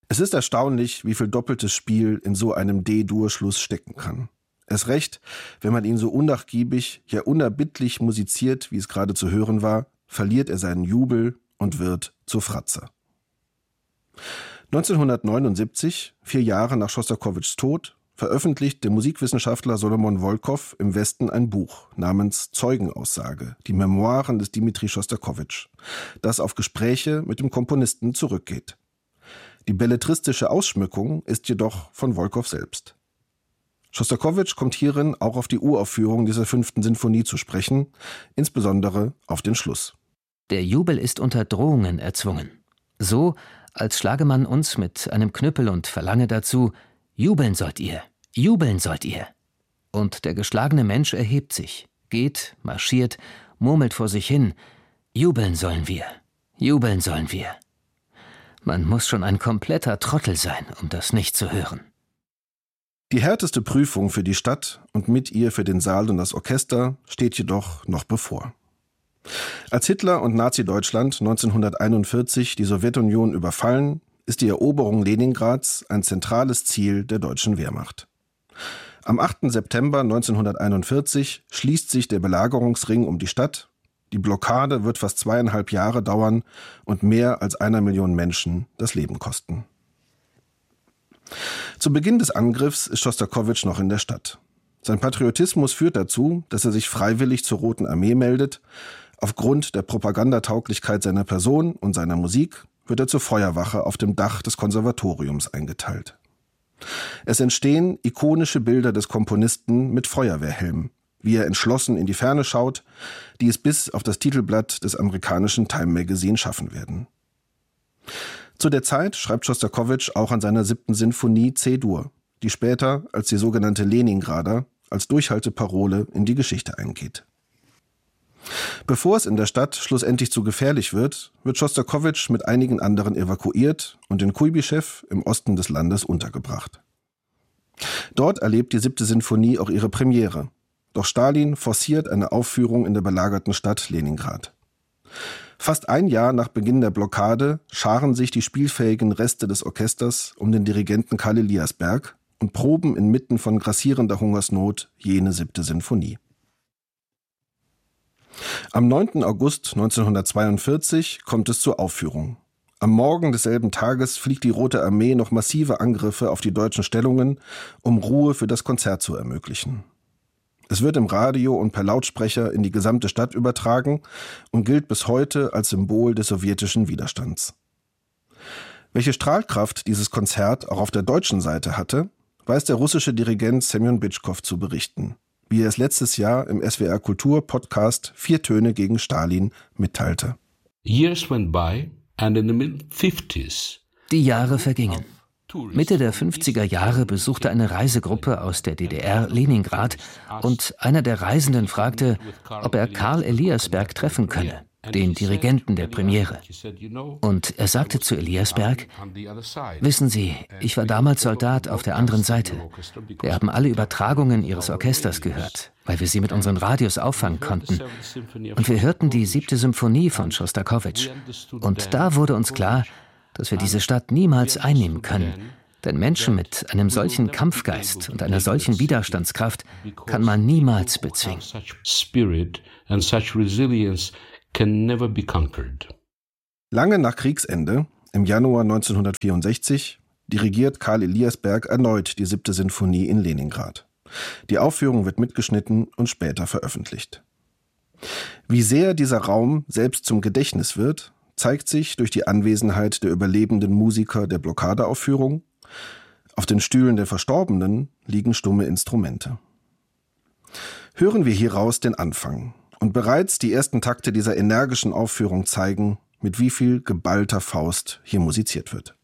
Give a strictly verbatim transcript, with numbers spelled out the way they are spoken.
Es ist erstaunlich, wie viel doppeltes Spiel in so einem D-Dur-Schluss stecken kann. Erst recht, wenn man ihn so unnachgiebig, ja unerbittlich musiziert, wie es gerade zu hören war, verliert er seinen Jubel und wird zur Fratze. neunzehnhundertneunundsiebzig, vier Jahre nach Schostakowitschs Tod, veröffentlicht der Musikwissenschaftler Solomon Wolkow im Westen ein Buch namens Zeugenaussage, die Memoiren des Dimitri Schostakowitsch, das auf Gespräche mit dem Komponisten zurückgeht. Die belletristische Ausschmückung ist jedoch von Wolkow selbst. Schostakowitsch kommt hierin auch auf die Uraufführung dieser fünften Sinfonie zu sprechen, insbesondere auf den Schluss. Der Jubel ist unter Drohungen erzwungen. So, als schlage man uns mit einem Knüppel und verlange dazu, jubeln sollt ihr, jubeln sollt ihr. Und der geschlagene Mensch erhebt sich, geht, marschiert, murmelt vor sich hin, jubeln sollen wir, jubeln sollen wir. Man muss schon ein kompletter Trottel sein, um das nicht zu hören. Die härteste Prüfung für die Stadt und mit ihr für den Saal und das Orchester steht jedoch noch bevor. Als Hitler und Nazi-Deutschland neunzehnhunderteinundvierzig die Sowjetunion überfallen, ist die Eroberung Leningrads ein zentrales Ziel der deutschen Wehrmacht. Am achten September neunzehnhunderteinundvierzig schließt sich der Belagerungsring um die Stadt. Die Blockade wird fast zweieinhalb Jahre dauern und mehr als einer Million Menschen das Leben kosten. Zu Beginn des Angriffs ist Schostakowitsch noch in der Stadt. Sein Patriotismus führt dazu, dass er sich freiwillig zur Roten Armee meldet. Aufgrund der Propagandatauglichkeit seiner Person und seiner Musik wird er zur Feuerwache auf dem Dach des Konservatoriums eingeteilt. Es entstehen ikonische Bilder des Komponisten mit Feuerwehrhelm, wie er entschlossen in die Ferne schaut, die es bis auf das Titelblatt des amerikanischen Time Magazine schaffen werden. Zu der Zeit schreibt Schostakowitsch auch an seiner siebten Sinfonie C-Dur, die später als die sogenannte Leningrader als Durchhalteparole in die Geschichte eingeht. Bevor es in der Stadt schlussendlich zu gefährlich wird, wird Schostakowitsch mit einigen anderen evakuiert und in Kuibyschew im Osten des Landes untergebracht. Dort erlebt die siebte Sinfonie auch ihre Premiere. Doch Stalin forciert eine Aufführung in der belagerten Stadt Leningrad. Fast ein Jahr nach Beginn der Blockade scharen sich die spielfähigen Reste des Orchesters um den Dirigenten Karl Eliasberg und proben inmitten von grassierender Hungersnot jene siebte Sinfonie. Am neunten August neunzehnhundertzweiundvierzig kommt es zur Aufführung. Am Morgen desselben Tages fliegt die Rote Armee noch massive Angriffe auf die deutschen Stellungen, um Ruhe für das Konzert zu ermöglichen. Es wird im Radio und per Lautsprecher in die gesamte Stadt übertragen und gilt bis heute als Symbol des sowjetischen Widerstands. Welche Strahlkraft dieses Konzert auch auf der deutschen Seite hatte, weiß der russische Dirigent Semyon Bitschkow zu berichten, wie er es letztes Jahr im S W R Kultur Podcast Vier Töne gegen Stalin mitteilte. Years went by and in the mid fifties. Die Jahre vergingen. Mitte der fünfziger Jahre besuchte eine Reisegruppe aus der D D R Leningrad und einer der Reisenden fragte, ob er Karl Eliasberg treffen könne, den Dirigenten der Premiere. Und er sagte zu Eliasberg: Wissen Sie, ich war damals Soldat auf der anderen Seite. Wir haben alle Übertragungen Ihres Orchesters gehört, weil wir sie mit unseren Radios auffangen konnten. Und wir hörten die siebte Symphonie von Schostakowitsch. Und da wurde uns klar, dass wir diese Stadt niemals einnehmen können. Denn Menschen mit einem solchen Kampfgeist und einer solchen Widerstandskraft kann man niemals bezwingen. Lange nach Kriegsende, im Januar neunzehnhundertvierundsechzig, dirigiert Karl Eliasberg erneut die siebte Sinfonie in Leningrad. Die Aufführung wird mitgeschnitten und später veröffentlicht. Wie sehr dieser Raum selbst zum Gedächtnis wird, zeigt sich durch die Anwesenheit der überlebenden Musiker der Blockadeaufführung. Auf den Stühlen der Verstorbenen liegen stumme Instrumente. Hören wir hieraus den Anfang. Und bereits die ersten Takte dieser energischen Aufführung zeigen, mit wie viel geballter Faust hier musiziert wird.